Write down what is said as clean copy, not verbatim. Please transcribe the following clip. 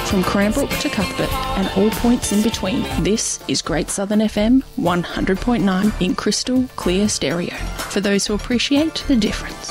From Cranbrook to Cuthbert and all points in between, this is Great Southern FM 100.9 in crystal clear stereo for those who appreciate the difference.